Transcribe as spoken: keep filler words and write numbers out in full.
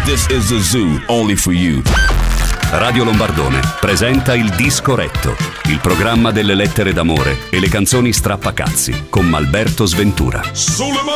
This is a zoo only for you. Radio Lombardone presenta il Disco Retto, il programma delle lettere d'amore e le canzoni strappacazzi con Malberto Sventura. Sulle